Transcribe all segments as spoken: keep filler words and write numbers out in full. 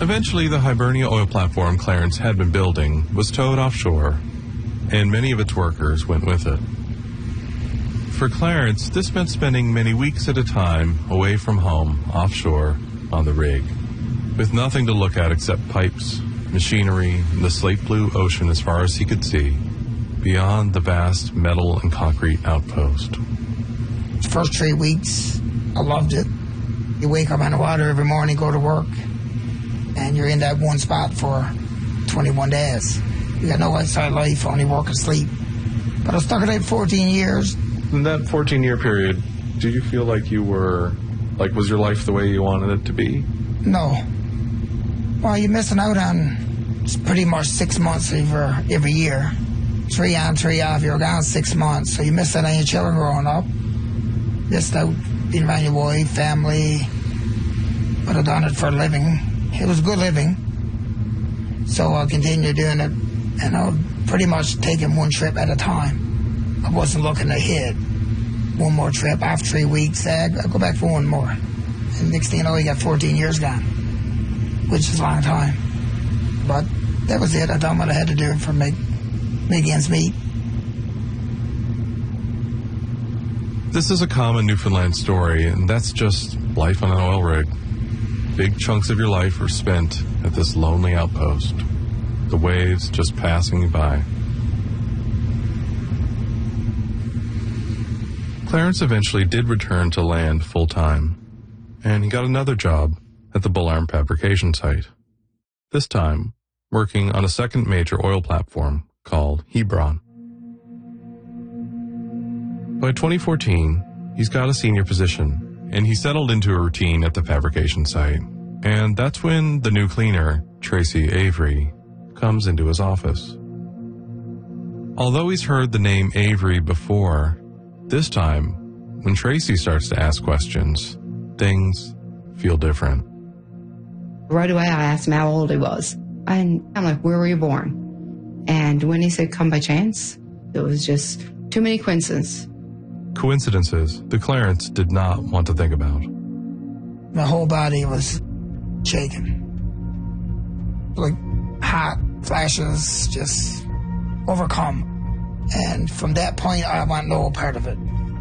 Eventually, the Hibernia oil platform Clarence had been building was towed offshore, and many of its workers went with it. For Clarence, this meant spending many weeks at a time away from home, offshore, on the rig, with nothing to look at except pipes, machinery, and the slate blue ocean as far as he could see, beyond the vast metal and concrete outpost. First three weeks, I loved it. You wake up on the water every morning, go to work, and you're in that one spot for twenty-one days. You got no outside life, only work and sleep. But I was stuck at it fourteen years. In that fourteen-year period, do you feel like you were, like, was your life the way you wanted it to be? No. Well, you're missing out on pretty much six months every, every year. Three on, three off, you're gone six months. So you miss out on your children growing up. Missed out being around your wife, family. But I've done it for a living. It was good living. So I continued doing it, and I was pretty much taking one trip at a time. I wasn't looking ahead. One more trip, after three weeks, uh, I'll go back for one more. And next thing you know, you got fourteen years gone, which is a long time. But that was it. I done what I had to do for make, make ends meet. This is a common Newfoundland story, and that's just life on an oil rig. Big chunks of your life are spent at this lonely outpost, the waves just passing by. Clarence eventually did return to land full-time, and he got another job at the Bull Arm fabrication site, this time working on a second major oil platform called Hebron. By twenty fourteen, he's got a senior position, and he settled into a routine at the fabrication site. And that's when the new cleaner, Tracy Avery, comes into his office. Although he's heard the name Avery before, this time, when Tracy starts to ask questions, things feel different. Right away, I asked him how old he was. And I'm like, where were you born? And when he said, come by chance, it was just too many coincidences. Coincidences that Clarence did not want to think about. My whole body was shaking. Like hot flashes, just overcome. And from that point, I want no part of it.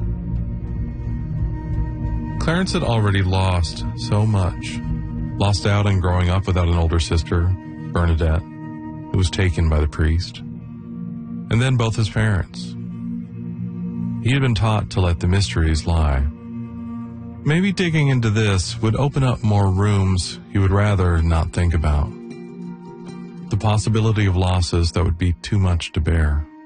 Clarence had already lost so much. Lost out in growing up without an older sister, Bernadette, who was taken by the priest. And then both his parents. He had been taught to let the mysteries lie. Maybe digging into this would open up more rooms he would rather not think about. The possibility of losses that would be too much to bear.